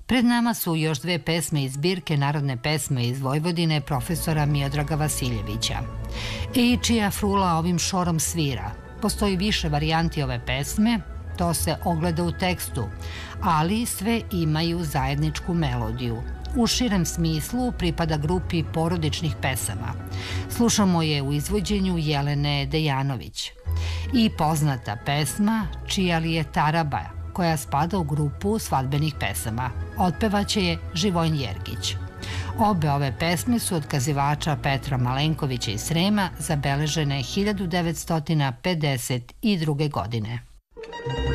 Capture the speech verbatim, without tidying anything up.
Pred nama su još dve pesme iz zbirke Narodne pesme iz Vojvodine profesora Miodraga Vasiljevića. I čija frula ovim šorom svira. Postoji više varijanti ove pesme, to se ogleda u tekstu, ali sve imaju zajedničku melodiju. U širem smislu pripada grupi porodičnih pesama. Slušamo je u izvođenju Jelene Dejanović. I poznata pesma Čija li je taraba, koja spada u grupu svadbenih pesama. Otpevaće je Živojin Jergić. Obe ove pesme su od kazivača Petra Malenkovića iz Srema zabeležene hiljadu devetsto pedeset druge. godine.